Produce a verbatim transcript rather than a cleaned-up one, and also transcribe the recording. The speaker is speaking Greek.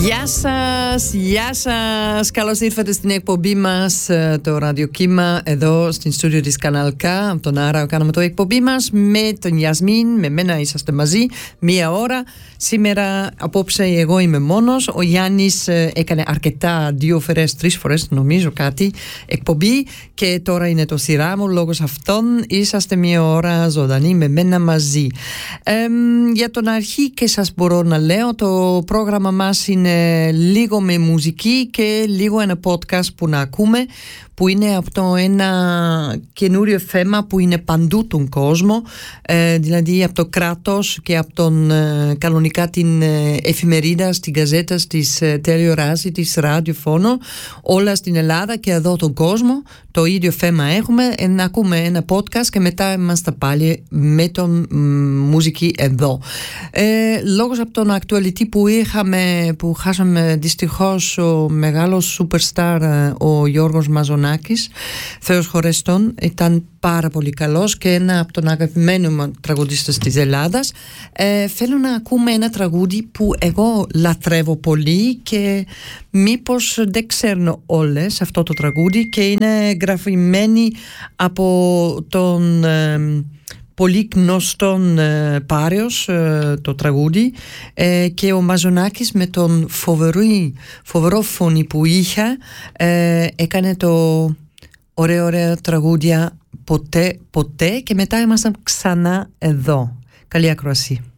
Γεια σας, γεια σας. Καλώς ήρθατε στην εκπομπή μας, το ραδιοκύμα, εδώ στην στούντιο της Κανάλ K. Από τον Άρα κάναμε το εκπομπή μας με τον Γιασμίν, με μένα είσαστε μαζί μία ώρα. Σήμερα, απόψε, εγώ είμαι μόνος. Ο Γιάννης έκανε αρκετά, δύο φορές, τρεις φορές νομίζω κάτι, εκπομπή και τώρα είναι το σειρά μου. Λόγω αυτών είσαστε μία ώρα ζωντανή με μένα μαζί. Ε, για τον αρχή και σας μπορώ να λέω, το πρόγραμμα μας είναι λίγο με μουσική και λίγο ένα podcast που να ακούμε, που είναι αυτό ένα καινούριο θέμα που είναι παντού τον κόσμο, ε, δηλαδή από το κράτος και από τον, ε, κανονικά την ε, εφημερίδα, στην καζέτα, στις ε, τηλεοράση, της ραδιοφώνου, όλα στην Ελλάδα και εδώ τον κόσμο. Το ίδιο θέμα έχουμε, ε, να ακούμε ένα podcast και μετά είμαστε πάλι με τον μ, μουσική εδώ. Ε, λόγω από τον actuality που είχαμε, που χάσαμε δυστυχώς ο μεγάλος superstar, ο Γιώργος Μαζονάκης, Θεός χωρέστον, ήταν πάρα πολύ καλός και ένα από τον αγαπημένο μου τραγουδίστες της Ελλάδας. Ε, θέλω να ακούμε ένα τραγούδι που εγώ λατρεύω πολύ και μήπως δεν ξέρουν όλες αυτό το τραγούδι, και είναι γραφημένη από τον ε, πολύ γνωστόν ε, Πάριος, ε, το τραγούδι, ε, και ο Μαζονάκης με τον φοβερό, φοβερό φωνή που είχε, ε, έκανε το ωραία ωραία τραγούδια ποτέ ποτέ, και μετά ήμασταν ξανά εδώ. Καλή ακρόαση.